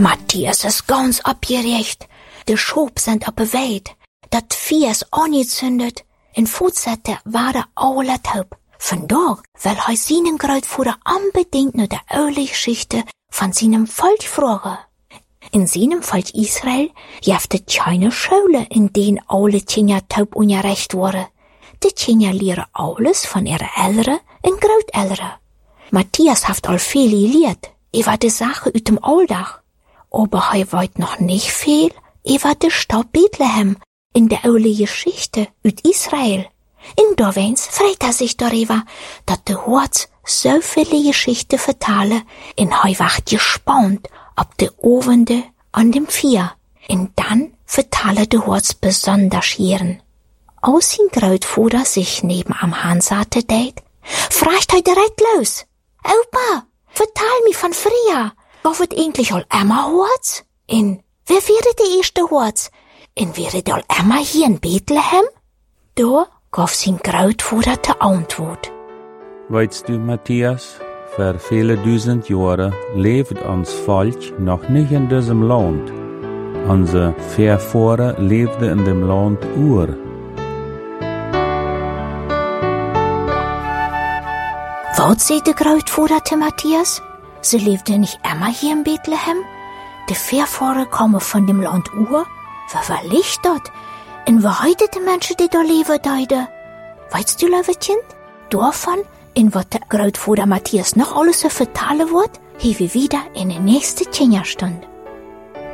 Matthias ist ganz abgeregt. De Schob sind op beweid. Dat Vieh is angezündet. In fortsätter waren alle taub. Vandaag will hij seinen Grootvader unbedingt naar de oude Geschichte van seinem Volk vragen. In seinem Volk Israel gibt es keine Schule, in denen alle Kinder taub unterrichtet worden. Die Kinder leren alles von ihren Eltern und Großeltern. Matthias hat al viel geleerd über die Sachen aus dem Alltag. Aber er weiß noch nicht viel über die Stadt Bethlehem in der oude Geschichte aus Israel. In Dovens freut sich darüber, dass de Horts so viele Geschichten vertalen, und er wacht gespannt ob de Ovende an dem Vier. Und dann vertalen de Horts besonders Hieren. Als sein Grootvader sich neben am Hansate deed, fragt er direkt los. Opa, vertel mir von früher. War het eigentlich al immer Horts? Und wer wäre die erste Horts? Und wäre al immer hier in Bethlehem? Da gaf sein Grootvader die Antwort. Weißt du, Matthias, für viele 1000 Jahre lebt uns Volk noch nicht in diesem Land. Unsere Vorfahren lebten in dem Land Ur. Was sagt der Grootvader zu Matthias? Sie lebte nicht immer hier in Bethlehem? Die Vorfahren kommen von dem Land Ur? Wer liegt dort? Und wo heute die Menschen, die da leben, deide? Weißt du, Löwetchen? Davon, in was der Grootvader Matthias noch alles so vertalen wird, hier wir wieder in der nächsten Kinderstunde.